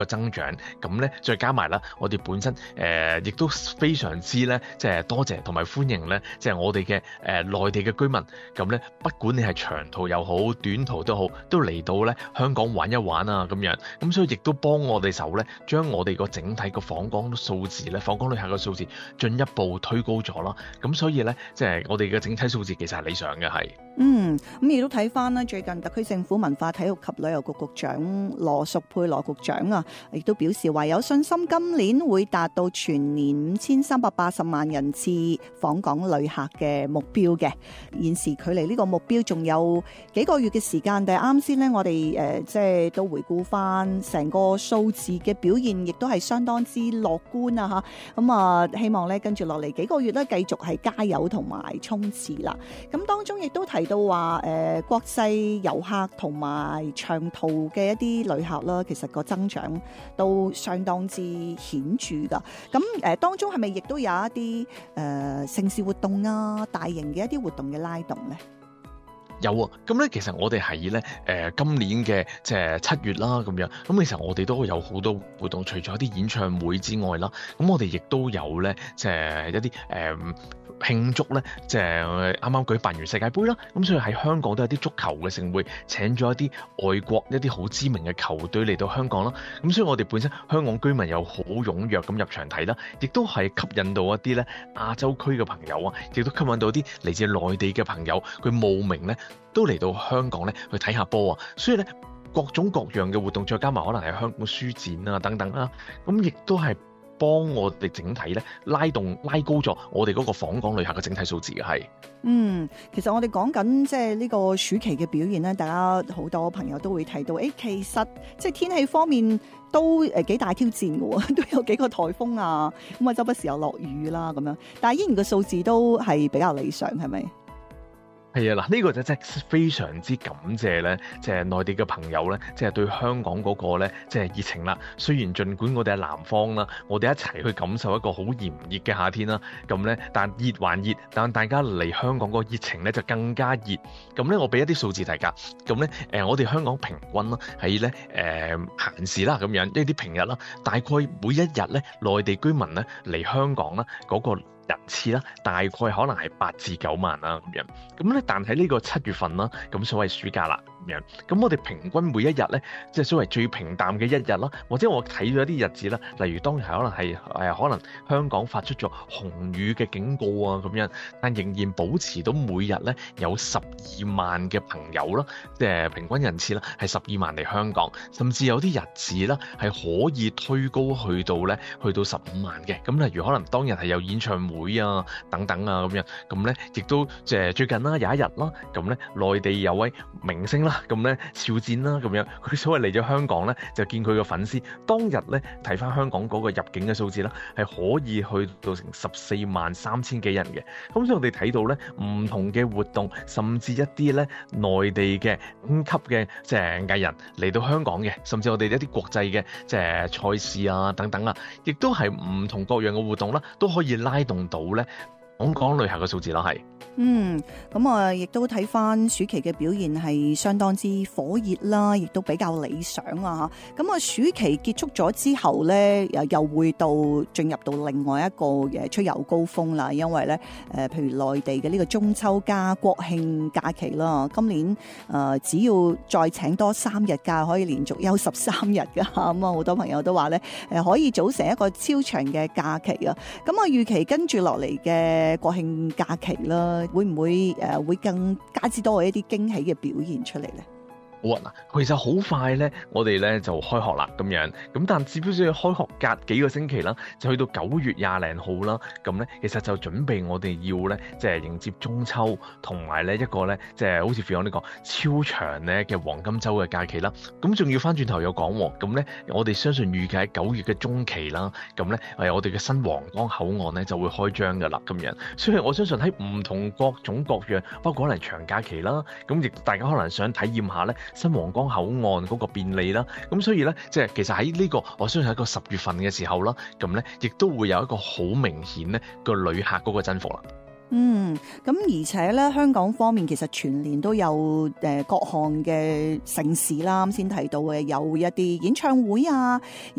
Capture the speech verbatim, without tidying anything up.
個增長，咁咧再加埋啦，我哋本身誒、呃、亦都非常之咧，即係多謝同埋歡迎咧，即係我哋嘅誒內地嘅居民，咁咧不管你係長途又好，短途都好，都嚟到咧香港玩一玩啊咁樣，咁所以亦都幫我哋手咧，將我哋個整體個訪港數字咧，訪港旅客嘅數字進一步推高咗啦，咁所以咧即係我哋嘅整體數字其實係理想嘅係。 嗯，咁亦都睇翻啦，最近特區政府文化體育及旅遊局局長羅淑佩羅局長啊，亦都表示話有信心今年會達到全年五千三百八十萬人次訪港旅客嘅目標嘅。現時距離呢個目標仲有幾個月嘅時間，但係啱先呢，我哋誒、呃、即係都回顧翻成個數字嘅表現，亦都係相當之樂觀啊！嚇，咁啊，希望咧跟住落嚟幾個月咧，繼續係加油同埋衝刺啦。咁當中亦都提到話誒、呃、國際遊客同埋長途嘅一啲旅客啦，其實個增長都相當之顯著噶。咁誒、呃、當中係咪亦都有一啲誒、呃、盛事活動啊、大型嘅一啲活動嘅拉動咧？ 有啊，咁咧其實我哋係咧誒今年嘅即係七月啦咁樣，咁其實我哋都有好多活動，除咗一啲演唱會之外啦，咁我哋亦都有咧即係一啲誒、呃、慶祝咧，即係啱啱舉辦完世界盃啦，咁所以喺香港都有啲足球嘅盛會，請咗一啲外國一啲好知名嘅球隊嚟到香港啦，咁所以我哋本身香港居民又好踴躍咁入場睇啦，亦都係吸引到一啲咧亞洲區嘅朋友啊，亦都吸引到啲嚟自內地嘅朋友，佢慕名咧都嚟到香港咧去睇下波啊，所以咧各種各樣嘅活動，再加埋可能係香港書展啊等等啦，咁亦都係幫我哋整體咧拉動拉高咗我哋嗰個訪港旅客嘅整體數字嘅係。 嗯，其實我哋講緊即係呢個暑期嘅表現咧，大家好多朋友都會提到，誒其實即係天氣方面都誒幾大挑戰嘅喎，都有幾個颱風啊，咁啊周不時又落雨啦咁樣，但係依然個數字都係比較理想，係咪？ 係啊，嗱呢個就真係非常之感謝咧，即係內地嘅朋友咧，即係對香港嗰個咧，即係熱情啦。雖然儘管我哋係南方啦，我哋一齊去感受一個好炎熱嘅夏天啦，咁咧，但熱還熱，但大家嚟香港嗰個熱情咧就更加熱。咁咧，我俾一啲數字大家，咁咧誒，我哋香港平均啦喺咧誒閒時啦咁樣，一啲平日啦，大概每一日咧內地居民咧嚟香港啦嗰個人次啦，大概可能係八至九萬啦咁樣。咁咧，但喺呢個七月份啦，咁所謂暑假啦咁樣，咁我哋平均每一日咧，即係所謂最平淡嘅一日啦，或者我睇咗啲日子啦，例如當日可能係誒可能香港發出咗紅雨嘅警告啊咁樣，但仍然保持到每日咧有十二萬嘅朋友啦，即係平均人次啦係十二萬嚟香港，甚至有啲日子啦係可以推高去到咧去到十五萬嘅。咁例如可能當日係有演唱會啊等等啊咁樣，咁咧亦都即係最近啦有一日啦，咁咧內地有位明星啦，咁咧肖戰啦咁樣，佢所謂嚟咗香港咧就見佢個粉絲，當日咧睇翻香港嗰個入境嘅數字啦，係可以去到成十四萬三千幾人嘅。咁所以我哋睇到咧唔同嘅活動，甚至一啲咧內地嘅五級嘅即係藝人嚟到香港嘅，甚至我哋一啲國際嘅即係賽事啊等等啊，亦都係唔同各樣嘅活動啦，都可以拉動到咧訪港旅客嘅數字啦，係。 嗯，咁啊，亦都睇翻暑期嘅表現係相當之火熱啦，亦都比較理想啊！咁啊，暑期結束咗之後咧，又又會到進入到另外一個嘅出遊高峰啦。因為咧，誒、呃，譬如內地嘅呢個中秋加國慶假期啦，今年誒、呃、只要再請多三日假，可以連續休十三日噶。咁啊，好多朋友都話咧，誒可以組成一個超長嘅假期啊！咁啊，預期跟住落嚟嘅國慶假期啦。會唔會誒、呃、會更加之多嘅一啲驚喜嘅表現出嚟咧？ 好啊，嗱，其實好快咧，我哋咧就開學啦，咁樣，咁但只不過要開學隔幾個星期啦，就去到九月廿零號啦，咁咧其實就準備我哋要咧，即係迎接中秋，同埋咧一個咧，即係好似 Fiona 呢個超長咧嘅黃金週嘅假期啦。咁仲要翻轉頭有講喎，咁咧我哋相信預計喺九月嘅中期啦，咁咧誒我哋嘅新皇崗口岸咧就會開張噶啦，咁樣。所以我相信喺唔同各種各樣，包括可能長假期啦，咁亦大家可能想體驗下咧。新皇崗口岸嗰個便利啦，咁所以咧，即係其實喺呢個我相信喺個十月份嘅時候啦，咁咧亦都會有一個好明顯咧個旅客嗰個增幅啦。 嗯，咁而且咧，香港方面其實全年都有誒、呃、各項嘅盛事啦，啱先提到嘅有一啲演唱會啊。